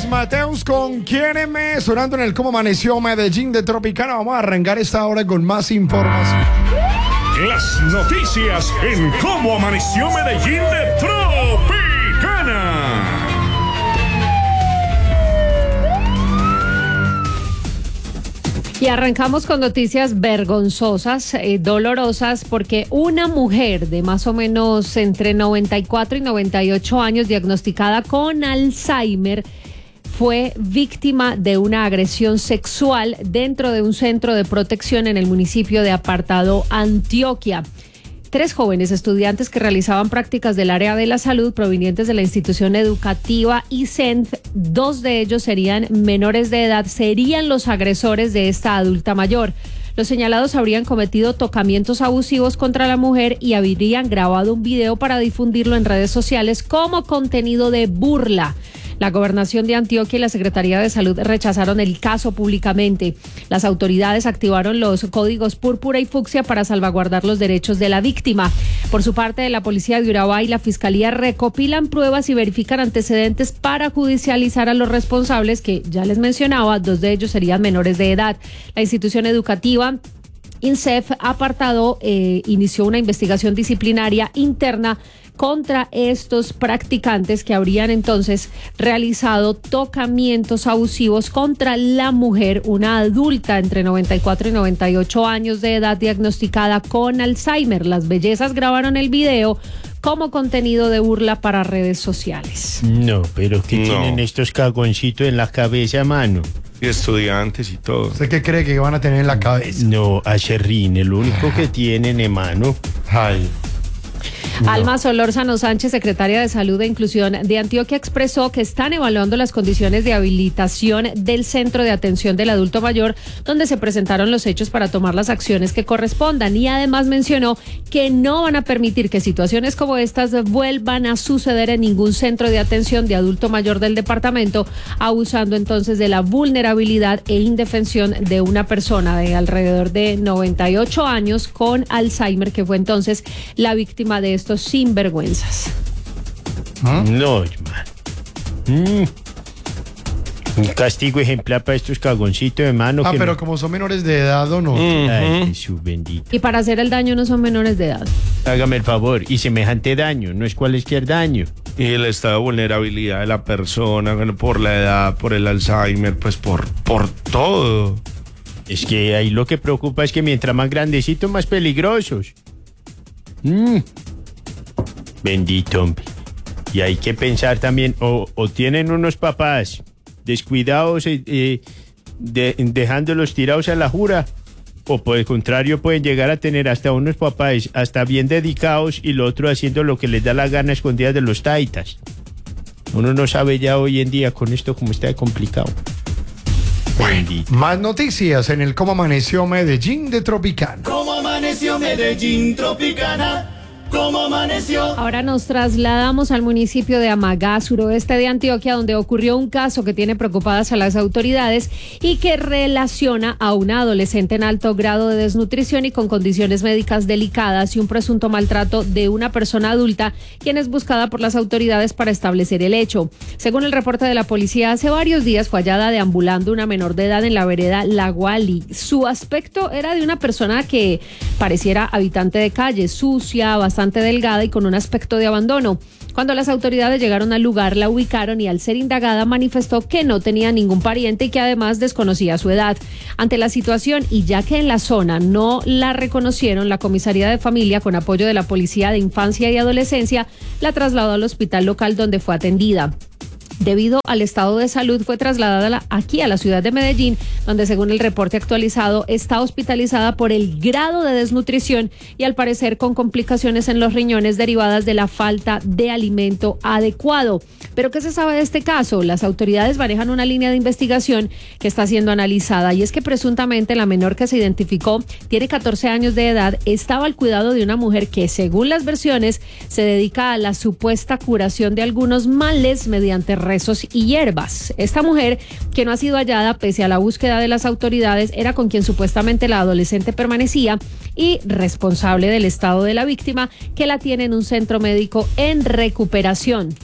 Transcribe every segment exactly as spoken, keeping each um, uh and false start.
Mateus con Quiéreme, sonando en el Cómo Amaneció Medellín de Tropicana. Vamos a arrancar esta hora con más información. Las noticias en Cómo Amaneció Medellín de Tropicana. Y arrancamos con noticias vergonzosas, eh, dolorosas, porque una mujer de más o menos entre noventa y cuatro y noventa y ocho años, diagnosticada con Alzheimer, fue víctima de una agresión sexual dentro de un centro de protección en el municipio de Apartado, Antioquia. Tres jóvenes estudiantes que realizaban prácticas del área de la salud provenientes de la institución educativa I C E N F, dos de ellos serían menores de edad, serían los agresores de esta adulta mayor. Los señalados habrían cometido tocamientos abusivos contra la mujer y habrían grabado un video para difundirlo en redes sociales como contenido de burla. La Gobernación de Antioquia y la Secretaría de Salud rechazaron el caso públicamente. Las autoridades activaron los códigos púrpura y fucsia para salvaguardar los derechos de la víctima. Por su parte, la Policía de Urabá y la Fiscalía recopilan pruebas y verifican antecedentes para judicializar a los responsables, que ya les mencionaba, dos de ellos serían menores de edad. La institución educativa INSEF Apartado eh, inició una investigación disciplinaria interna contra estos practicantes que habrían entonces realizado tocamientos abusivos contra la mujer, una adulta entre noventa y cuatro y noventa y ocho años de edad, diagnosticada con Alzheimer. Las bellezas grabaron el video como contenido de burla para redes sociales. No, pero ¿qué No. tienen estos cagoncitos en la cabeza, mano? Y estudiantes y todo. ¿Usted qué cree que van a tener en la cabeza? No, acerrín, lo único que tienen, hermano. Ay. No. Alma Solórzano Sánchez, secretaria de Salud e Inclusión de Antioquia, expresó que están evaluando las condiciones de habilitación del Centro de Atención del Adulto Mayor, donde se presentaron los hechos para tomar las acciones que correspondan, y además mencionó que no van a permitir que situaciones como estas vuelvan a suceder en ningún centro de atención de adulto mayor del departamento, abusando entonces de la vulnerabilidad e indefensión de una persona de alrededor de noventa y ocho años con Alzheimer, que fue entonces la víctima de estos sinvergüenzas. ¿Ah? No, hermano. Mm. Un castigo ejemplar para estos cagoncitos, hermano. Ah, que pero no- como son menores de edad o no. Ay, Jesús bendito. Y para hacer el daño no son menores de edad. Hágame el favor. Y semejante daño, no es cualquier daño. Y el estado de vulnerabilidad de la persona, bueno, por la edad, por el Alzheimer, pues por, por todo. Es que ahí lo que preocupa es que mientras más grandecitos, más peligrosos. Mm. Bendito, hombre. Y hay que pensar también, o, o tienen unos papás descuidados, eh, eh, de- dejándolos tirados a la jura, o por el contrario pueden llegar a tener hasta unos papás hasta bien dedicados y lo otro haciendo lo que les da la gana escondidas de los taitas. Uno no sabe ya hoy en día con esto cómo está de complicado. Bendito. Más noticias en el Cómo Amaneció Medellín de Tropicana. Cómo amaneció Medellín Tropicana, cómo amaneció. Ahora nos trasladamos al municipio de Amagá, suroeste de Antioquia, donde ocurrió un caso que tiene preocupadas a las autoridades y que relaciona a una adolescente en alto grado de desnutrición y con condiciones médicas delicadas y un presunto maltrato de una persona adulta, quien es buscada por las autoridades para establecer el hecho. Según el reporte de la policía, hace varios días fue hallada deambulando una menor de edad en la vereda La Guali. Su aspecto era de una persona que pareciera habitante de calle, sucia, bastante delgada y con un aspecto de abandono. Cuando las autoridades llegaron al lugar, la ubicaron y al ser indagada manifestó que no tenía ningún pariente y que además desconocía su edad. Ante la situación, y ya que en la zona no la reconocieron, la comisaría de familia, con apoyo de la Policía de Infancia y Adolescencia, la trasladó al hospital local donde fue atendida. Debido al estado de salud, fue trasladada a la- aquí a la ciudad de Medellín, donde según el reporte actualizado está hospitalizada por el grado de desnutrición y al parecer con complicaciones en los riñones derivadas de la falta de alimento adecuado. ¿Pero qué se sabe de este caso? Las autoridades manejan una línea de investigación que está siendo analizada, y es que presuntamente la menor que se identificó tiene catorce años de edad, estaba al cuidado de una mujer que, según las versiones, se dedica a la supuesta curación de algunos males mediante rezos y hierbas. Esta mujer, que no ha sido hallada pese a la búsqueda de las autoridades, era con quien supuestamente la adolescente permanecía y responsable del estado de la víctima, que la tiene en un centro médico en recuperación.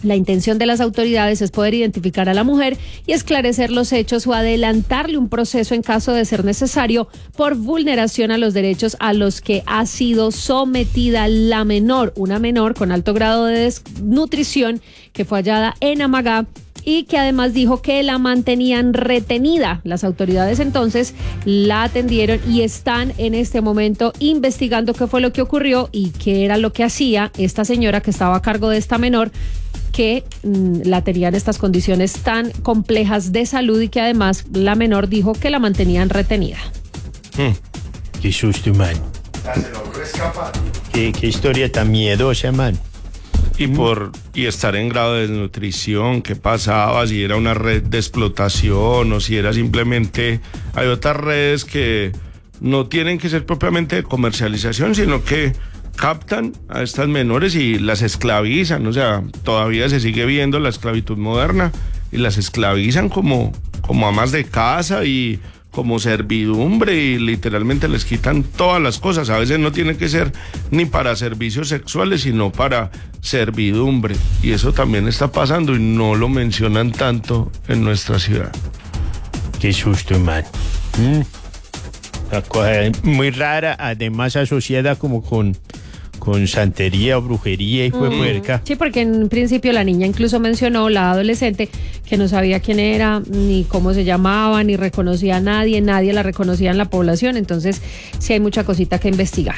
La intención de las autoridades es poder identificar a la mujer y esclarecer los hechos o adelantarle un proceso en caso de ser necesario por vulneración a los derechos a los que ha sido sometida la menor, una menor con alto grado de desnutrición que fue hallada en Amagá y que además dijo que la mantenían retenida. Las autoridades entonces la atendieron y están en este momento investigando qué fue lo que ocurrió y qué era lo que hacía esta señora que estaba a cargo de esta menor, que mmm, la tenía en estas condiciones tan complejas de salud y que además la menor dijo que la mantenían retenida. Hmm. Qué susto, man. Qué, qué historia tan miedosa, man. Y por y estar en grado de desnutrición, qué pasaba, si era una red de explotación o si era simplemente, hay otras redes que no tienen que ser propiamente de comercialización, sino que captan a estas menores y las esclavizan. O sea, todavía se sigue viendo la esclavitud moderna y las esclavizan como, como amas de casa y como servidumbre, y literalmente les quitan todas las cosas. A veces no tiene que ser ni para servicios sexuales, sino para servidumbre, y eso también está pasando y no lo mencionan tanto en nuestra ciudad. Qué susto, man. Mm. Una cosa muy rara, además asociada como con con santería o brujería y fue Mm. puerca. Sí, porque en principio la niña incluso mencionó, la adolescente, que no sabía quién era, ni cómo se llamaba, ni reconocía a nadie, nadie la reconocía en la población, entonces sí hay mucha cosita que investigar.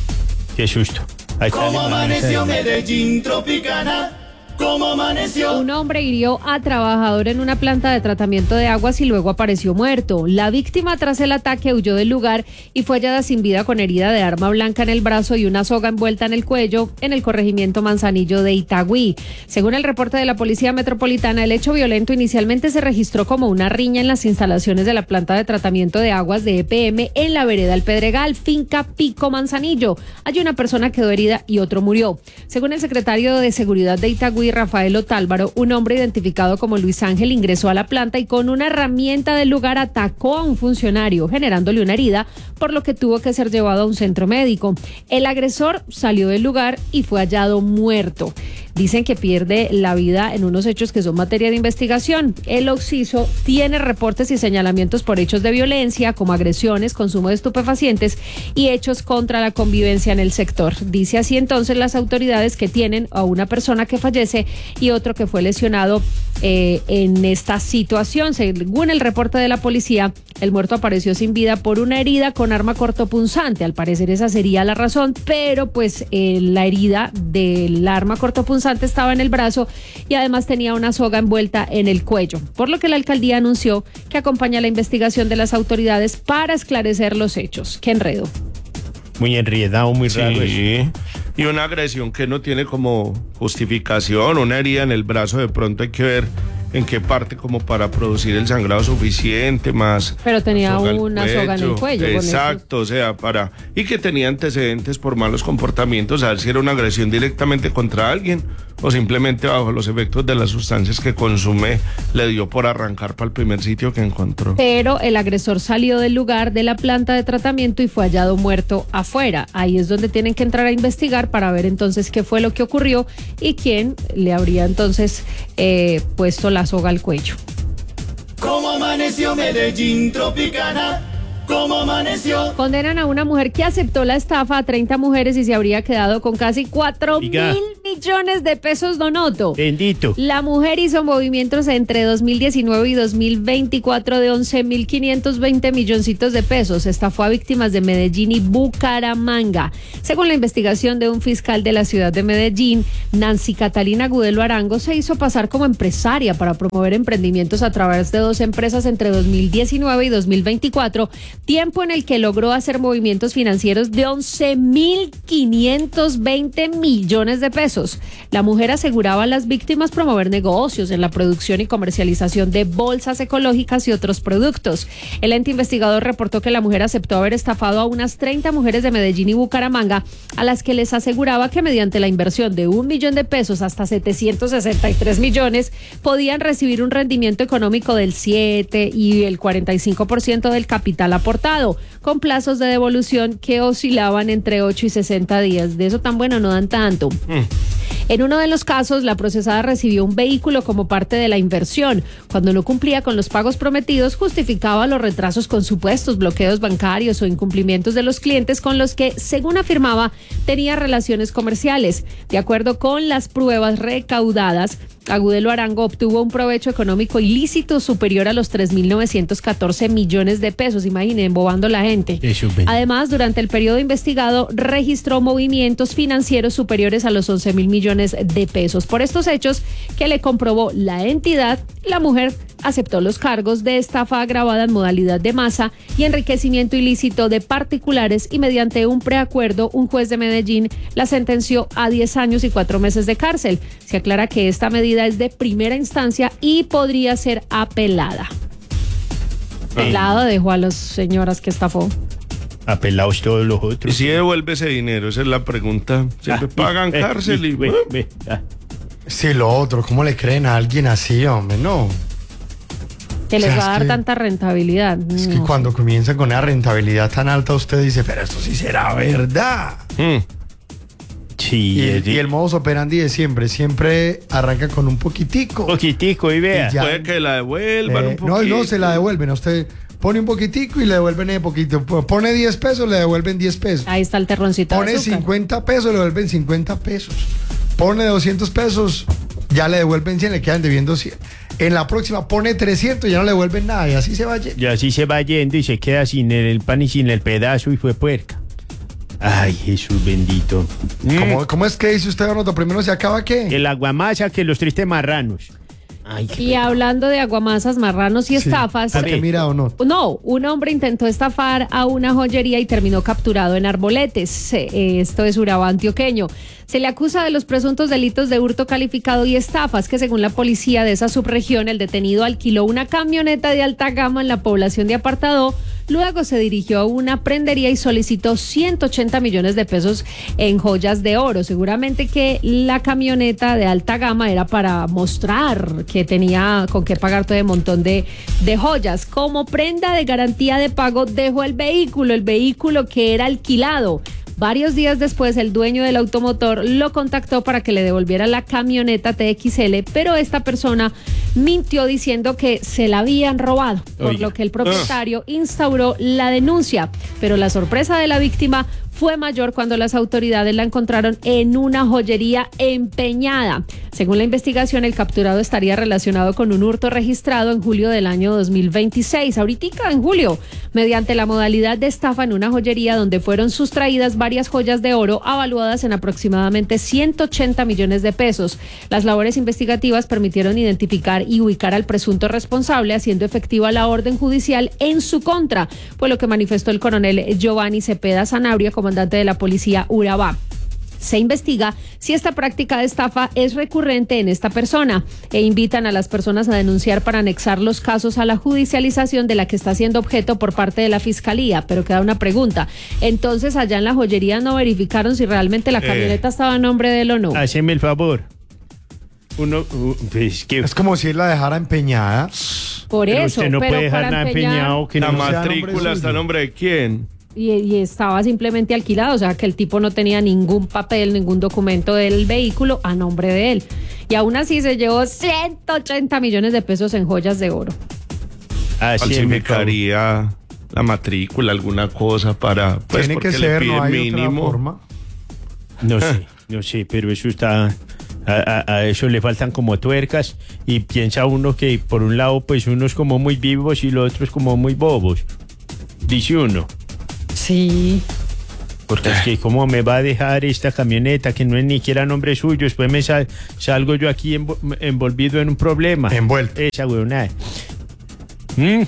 Qué susto. Ahí está Como la amaneció hermana. Medellín Tropicana, como amaneció. Un hombre hirió a trabajador en una planta de tratamiento de aguas y luego apareció muerto. La víctima tras el ataque huyó del lugar y fue hallada sin vida con herida de arma blanca en el brazo y una soga envuelta en el cuello en el corregimiento Manzanillo de Itagüí. Según el reporte de la Policía Metropolitana, el hecho violento inicialmente se registró como una riña en las instalaciones de la planta de tratamiento de aguas de E P M en la vereda El Pedregal, finca Pico Manzanillo. Allí una persona quedó herida y otro murió. Según el secretario de Seguridad de Itagüí, Rafael Otálvaro, un hombre identificado como Luis Ángel ingresó a la planta y con una herramienta del lugar atacó a un funcionario, generándole una herida, por lo que tuvo que ser llevado a un centro médico. El agresor salió del lugar y fue hallado muerto. Dicen que pierde la vida en unos hechos que son materia de investigación. El occiso tiene reportes y señalamientos por hechos de violencia, como agresiones, consumo de estupefacientes y hechos contra la convivencia en el sector. Dice así entonces las autoridades que tienen a una persona que fallece y otro que fue lesionado eh, en esta situación. Según el reporte de la policía, el muerto apareció sin vida por una herida con arma cortopunzante. Al parecer esa sería la razón, pero pues eh, la herida del arma cortopunzante estaba en el brazo y además tenía una soga envuelta en el cuello, por lo que la alcaldía anunció que acompaña la investigación de las autoridades para esclarecer los hechos. ¡Qué enredo! Muy enredado, muy raro. eso. Sí, y una agresión que no tiene como justificación, una herida en el brazo, de pronto hay que ver en qué parte como para producir el sangrado suficiente, más Pero tenía soga al una soga en el cuello, con Exacto, o sea, para y que tenía antecedentes por malos comportamientos, a ver si era una agresión directamente contra alguien o simplemente bajo los efectos de las sustancias que consume le dio por arrancar para el primer sitio que encontró. Pero el agresor salió del lugar de la planta de tratamiento y fue hallado muerto afuera. Ahí es donde tienen que entrar a investigar para ver entonces qué fue lo que ocurrió y quién le habría entonces eh, puesto la soga al cuello. Como amaneció Medellín Tropicana, como amaneció. Condenan a una mujer que aceptó la estafa a treinta mujeres y se habría quedado con casi cuatro mil Oiga. millones de pesos, Donoto. Bendito. La mujer hizo movimientos entre dos mil diecinueve y dos mil veinticuatro de once mil quinientos veinte milloncitos de pesos. Estafó a víctimas de Medellín y Bucaramanga. Según la investigación de un fiscal de la ciudad de Medellín, Nancy Catalina Gudelo Arango se hizo pasar como empresaria para promover emprendimientos a través de dos empresas entre dos mil diecinueve y dos mil veinticuatro, tiempo en el que logró hacer movimientos financieros de once mil quinientos veinte millones de pesos. La mujer aseguraba a las víctimas promover negocios en la producción y comercialización de bolsas ecológicas y otros productos. El ente investigador reportó que la mujer aceptó haber estafado a unas treinta mujeres de Medellín y Bucaramanga, a las que les aseguraba que mediante la inversión de un millón de pesos hasta setecientos sesenta y tres millones podían recibir un rendimiento económico del siete y el cuarenta y cinco por ciento del capital aportado, con plazos de devolución que oscilaban entre ocho y sesenta días. De eso tan bueno no dan tanto. Mm. En uno de los casos, la procesada recibió un vehículo como parte de la inversión. Cuando no cumplía con los pagos prometidos, justificaba los retrasos con supuestos bloqueos bancarios o incumplimientos de los clientes con los que, según afirmaba, tenía relaciones comerciales. De acuerdo con las pruebas recaudadas, Agudelo Arango obtuvo un provecho económico ilícito superior a los tres mil novecientos catorce millones de pesos. Imaginen, embobando la gente. Además, durante el periodo investigado, registró movimientos financieros superiores a los once mil millones de pesos. Por estos hechos que le comprobó la entidad, la mujer aceptó los cargos de estafa agravada en modalidad de masa y enriquecimiento ilícito de particulares, y mediante un preacuerdo, un juez de Medellín la sentenció a diez años y cuatro meses de cárcel. Se aclara que esta medida es de primera instancia y podría ser apelada. Apelado dejó a las señoras que estafó. Apelados todos los otros. ¿Y si devuelve ese dinero? Esa es la pregunta. Siempre Ah, pagan eh, cárcel y... ve, ve, ah. Sí, lo otro, ¿cómo le creen a alguien así, hombre? No. Que O les sea, va a es dar que- tanta rentabilidad. Es que No. cuando comienzan con una rentabilidad tan alta, usted dice, pero esto sí será verdad. Mm. Sí, Y, es y el modus operandi de siempre, siempre arranca con un poquitico. poquitico y vea. Y ya. Puede que la devuelvan Eh, un no, poquito. no, se la devuelven. A usted pone un poquitico y le devuelven ese poquito. Pone diez pesos, le devuelven diez pesos. Ahí está el terroncito de Pone azúcar. cincuenta pesos, le devuelven cincuenta pesos. Pone doscientos pesos, ya le devuelven cien, le quedan debiendo cien. En la próxima pone trescientos, ya no le devuelven nada y así se va. lle- Y así se va yendo y se queda sin el, el pan y sin el pedazo y fue puerca. Ay, Jesús bendito. ¿Cómo, cómo es que dice usted, Donoto? ¿Primero se acaba qué? El aguamasa que los tristes marranos. Ay, qué Y hablando de aguamasas, marranos y Sí, estafas. porque eh, mira, Donoto. No, un hombre intentó estafar a una joyería y terminó capturado en Arboletes. Eh, Esto es Urabá antioqueño. Se le acusa de los presuntos delitos de hurto calificado y estafas, que según la policía de esa subregión, el detenido alquiló una camioneta de alta gama en la población de Apartadó. Luego se dirigió a una prendería y solicitó ciento ochenta millones de pesos en joyas de oro. Seguramente que la camioneta de alta gama era para mostrar que tenía con qué pagar todo el montón de, de joyas. Como prenda de garantía de pago, dejó el vehículo, el vehículo que era alquilado. Varios días después, el dueño del automotor lo contactó para que le devolviera la camioneta T X L, pero esta persona mintió diciendo que se la habían robado, por Oiga. lo que el propietario instauró la denuncia. Pero la sorpresa de la víctima fue mayor cuando las autoridades la encontraron en una joyería empeñada. Según la investigación, el capturado estaría relacionado con un hurto registrado en julio del año dos mil veintiséis, ahorita en julio, mediante la modalidad de estafa en una joyería donde fueron sustraídas varias joyas de oro avaluadas en aproximadamente ciento ochenta millones de pesos. Las labores investigativas permitieron identificar y ubicar al presunto responsable, haciendo efectiva la orden judicial en su contra, fue lo que manifestó el coronel Giovanni Cepeda Sanabria, comandante de la policía Urabá. Se investiga si esta práctica de estafa es recurrente en esta persona e invitan a las personas a denunciar para anexar los casos a la judicialización de la que está siendo objeto por parte de la fiscalía. Pero queda una pregunta. Entonces, allá en la joyería no verificaron si realmente la Eh. camioneta estaba a nombre de él o no. Haceme el favor. Uno, uh, pues que Es como si él la dejara empeñada. Por pero eso, usted no pero puede dejar para nada empeñar- empeñado que La no sea nombre matrícula está a suyo. nombre de quién. Y, y estaba simplemente alquilado, o sea que el tipo no tenía ningún papel, ningún documento del vehículo a nombre de él. Y aún así se llevó ciento ochenta millones de pesos en joyas de oro. Haceme el favor. Falsificaría la matrícula, alguna cosa para... Pues Tiene porque que le ser, piden no hay mínimo. otra forma. No sé, no sé, pero eso está... A, a- a eso le faltan como tuercas y piensa uno que por un lado pues unos como muy vivos y los otros como muy bobos. Dice uno. Sí. Porque es que cómo me va a dejar esta camioneta que no es ni siquiera nombre suyo, después me sal- salgo yo aquí envo- envolvido en un problema. Envuelto. Esa huevonada. ¿Mm?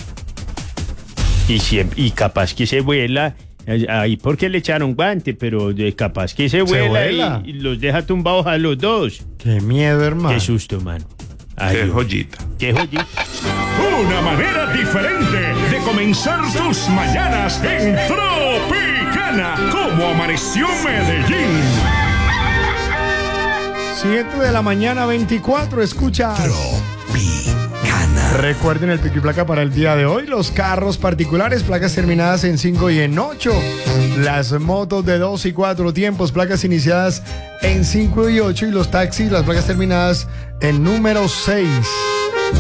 Y, siempre, y capaz que se vuela, eh, ahí porque le echaron guante, pero de capaz que se vuela, vuela. Y, y los deja tumbados a los dos. Qué miedo, hermano. Qué susto, mano. Ay, Qué Dios. joyita. Qué joyita. Una manera diferente de comenzar tus mañanas en Tropicana, como amaneció Medellín. siete de la mañana, veinticuatro, escucha. Tropicana. Recuerden el pico y placa para el día de hoy. Los carros particulares, placas terminadas en cinco y en ocho. Las motos de dos y cuatro tiempos, placas iniciadas en cinco y ocho. Y los taxis, las placas terminadas en número seis.